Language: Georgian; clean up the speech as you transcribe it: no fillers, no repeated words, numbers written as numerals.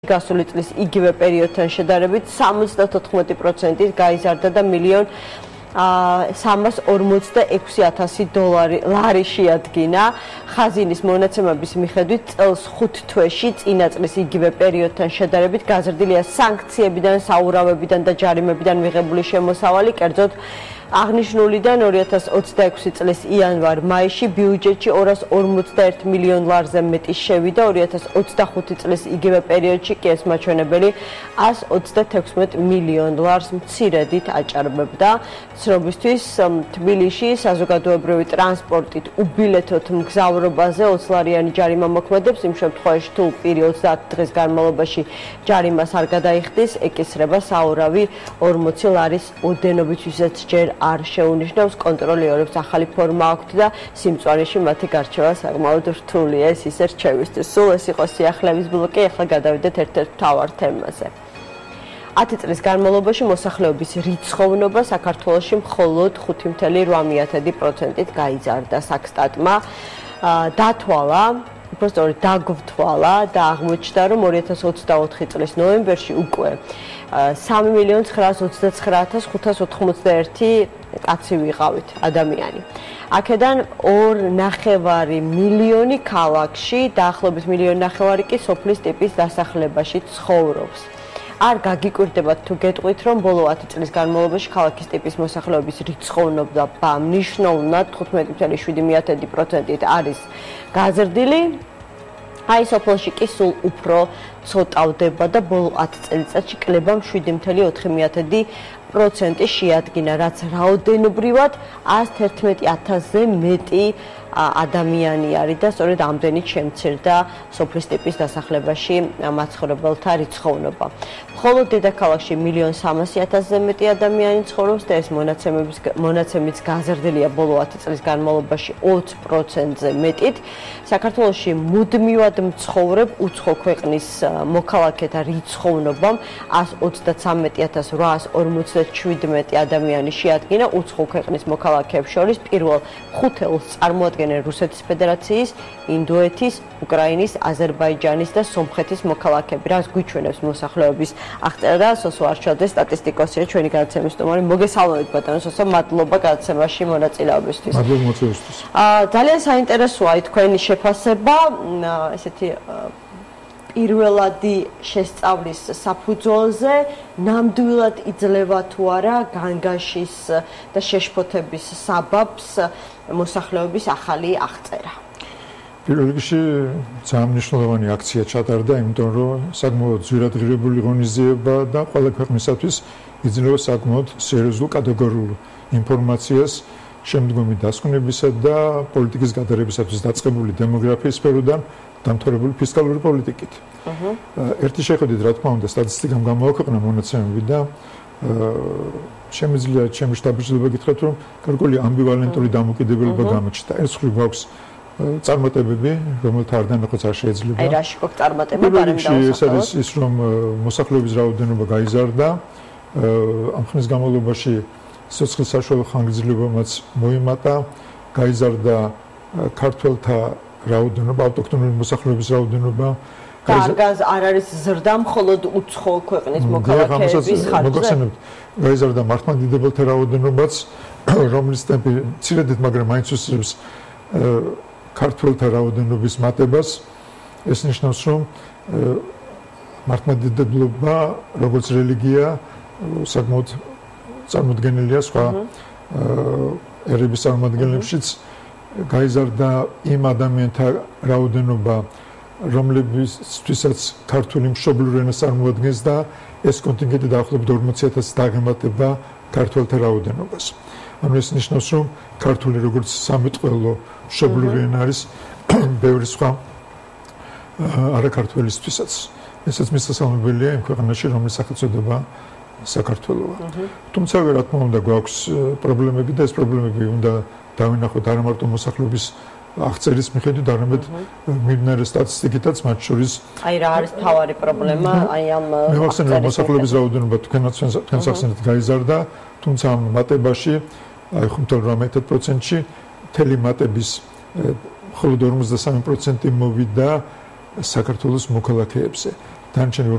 გასული წლის იგივე პერიოდთან შედარებით 74% გაიზარდა და 1,346,000 ლარი შეადგინა. ხაზინის მონაცემების მიხედვით წელს 5 თვეში წინა წლის იგივე პერიოდთან შედარებით გაზრდილია სანქციებიდან, საურავებიდან და ჯარიმებიდან მიღებული შემოსავალი, კერძოდ აღნიშნულიდან 2026 წლის იანვარ-მაისში ბიუჯეტში 241 მილიონ ლარზე მეტი შევიდა, 2025 წლის იგივე პერიოდში კი ეს მაჩვენებელი 136 მილიონ ლარს მცირედით აჭარბებდა. ცნობისთვის, თბილისში საზოგადოებრივი ტრანსპორტით უბილეთოთ მგზავრობაზე 20 ლარიანი ჯარიმა მოქმედებს, იმ შემთხვევაში თუ პირი 30 დღის განმავლობაში ჯარიმას არ გადაიხდის, ეკისრება საურავი 40 ლარის ოდენობით, ვისაც ჯერ არ შეუნიშნავს, კონტროლიორებს ახალი ფორმა აქვთ და სიმწვარეში მათი გარჩევა საკმაოდ რთულია, ეს ისე რჩევისთვის. სულ ეს იყო სიახლეების ბლოკი, ახლა გადავიდეთ ერთ-ერთ მთავარ თემაზე. 10 წლის განმავლობაში მოსახლეობის რიცხოვნობა საქართველოში მხოლოდ 5,8%-ით გაიზარდა. საქსტატმა დათვალა, უბრალოდ დაგვთვალა და აღმოჩნდა, რომ 2024 წლის ნოემბერში უკვე 3,929,581 კაცი ვიყავით ადამიანი. აქედან 2,5 მილიონი ქალაქში, დაახლოებით 1,5 მილიონი კი სოფლის ტიპის დასახლებაში ცხოვრობს. არ გაგიკვირდებათ თუ გეტყვით, რომ ბოლო 10 წლის განმავლობაში ქალაქის ტიპის მოსახლეობის რიცხოვნობა მნიშვნელოვნად 15,7%-ით არის გაზრდილი. აი სოფელში კი სულ უფრო ცოტავდება და ბოლო 10 წელიწადში კლებამ 7,4% შეადგინა, რაც რაოდენობრივად 111,000-ზე მეტი ადამიანი არის და სწორედ ამდენით შემცირდა სოფლის ტიპის დასახლებაში მაცხოვრებელთა რიცხოვნობა. მხოლოდ დედაქალაქში 1,300,000-ზე მეტი ადამიანი ცხოვრობს და ეს მონაცემიც გაზრდილია ბოლო 10 წლის განმავლობაში 20%-ზე მეტით. საქართველოში მუდმივად მცხოვრებ უცხო ქვეყნის მოქალაქეთა რიცხოვნობამ 133,857 ადამიანი შეადგინა. უცხო ქვეყნის მოქალაქეებს შორის პირველ 5 წელს წარმოადგენენ რუსეთის ფედერაციის, ინდოეთის, უკრაინის, აზერბაიჯანის და სომხეთის მოქალაქეები. რაც გვიჩვენებს მოსახლეობის აღწერა, სოსო არჩევდა სტატისტიკოსია ჩვენი გადაცემის სტუმარი. მოგესალმებით ბატონო სოსო, მადლობა გადაცემაში მონაწილეობისთვის. მადლობა მოწვევისთვის. ძალიან საინტერესოა თქვენი შეფასება, ესეთი პირველადი შესწავლის საფუძველზე, ნამდვილად იძლევა თუ არა განგაშის და შეშფოთების საბაბს მოსახლეობის ახალი აღწერა. პირველ რიგში ძალიან მნიშვნელოვანი აქცია ჩატარდა, იმიტომ რომ საკმაოდ ძვირადღირებული ღონისძიება და ყველა ქვეყნისათვის იძლევა საკმაოდ სერიოზულ კატეგორიულ ინფორმაციას შემდგომი დასკვნებისა და პოლიტიკის გადარებისათვის დაწყებული დემოგრაფიის სფეროდან დამთავრებული ფისკალური პოლიტიკით. ერთი შეხედვით, რა თქმა უნდა, სტატისტიკამ გამოაქვეყნა მონაცემები და შემიძლია ჩემი შთაბეჭდილება გითხრათ, რომ გარკვეული ამბივალენტური დამოკიდებულება გამოჩნდა. ერთ მხრივ აქვს წარმატებები, რომელთა არ დანახვაც არ შეიძლება. აი რაში გვაქვს წარმატება, ბარემ დავასახელოთ. ეს არის ის, რომ მოსახლეობის რაოდენობა გაიზარდა, ამ ხნის განმავლობაში სიცოცხლის საშუალო ხანგრძლივობაც მოიმატა, გაიზარდა ქართველთა რაოდენობა, ავტოქთონური მოსახლეობის რაოდენობა. კარგად არ არის ზრდა მხოლოდ უცხო ქვეყნის მოქალაქეების ხარჯზე. გაიზარდა მართლმადიდებელთა რაოდენობაც, რომლის ტემპი მცირედით, მაგრამ მაინც უსწრებს ქართველთა რაოდენობის მატებას. ეს ნიშნავს, რომ მართლმადიდებლობა, როგორც რელიგია, საკმაოდ წარმოდგენილია სხვა ერების წარმომადგენლებშიც. გაიზარდა იმ ადამიანთა რაოდენობა, რომლებისთვისაც ქართული მშობლიური ენა წარმოადგენს და ეს კონტინგენტი დაახლოებით 40,000-ს დააღემატება ქართველთა რაოდენობას. ანუ ეს ნიშნავს, რომ ქართული როგორც სამიტყველო მშობლიური ენა არის ბევრი სხვა არაქართველისთვისაც. ესაც მისასალმებელია იმ ქვეყანაში, რომლის სახელწოდება საქართველოა. თუმცა, რა თქმა უნდა, გვაქვს პრობლემები და ეს პრობლემები უნდა დავინახოთ არა მარტო მოსახლეობის აღწერის მიხედვით, არამედ მიმდინარე სტატისტიკითაც, მათ შორის აი რა არის მთავარი პრობლემა, აი ამ აღწერის მოსახლეობის რაოდენობა თქვენაც ახსენეთ გაიზარდა, თუმცა ამ მატებაში აი 5,8%-ში მთელი მატების მხოლოდ 53% მოვიდა საქართველოს მოქალაქეებზე. დანარჩენი